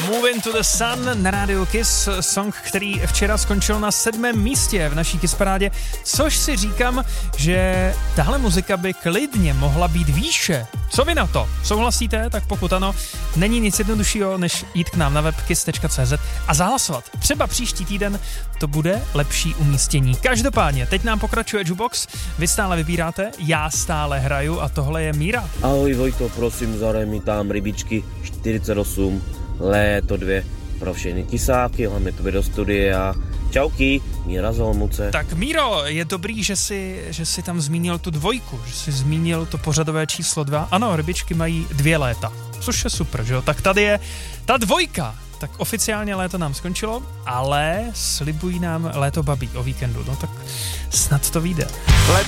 Move Into the Sun na rádiu Kiss, song, který včera skončil na 7. místě v naší Kiss parádě, což si říkám, že tahle muzika by klidně mohla být výše. Co vy na to? Souhlasíte? Tak pokud ano, není nic jednoduššího, než jít k nám na web kiss.cz a zahlasovat. Třeba příští týden to bude lepší umístění. Každopádně, teď nám pokračuje Jukebox, vy stále vybíráte, já stále hraju a tohle je Míra. Ahoj Vojto, prosím, zahraj mi tam Rybičky 48, Léto 2 pro všechny kisáky, hlavně tobě do studia. Čauky, Míra z Olomouce. Tak Míro, je dobrý, že jsi tam zmínil tu 2, že jsi zmínil to pořadové číslo 2. Ano, Rybičky mají 2 léta, což je super, že jo? Tak tady je ta 2. Tak oficiálně léto nám skončilo, ale slibují nám léto babí o víkendu, no tak snad to vyjde. Léto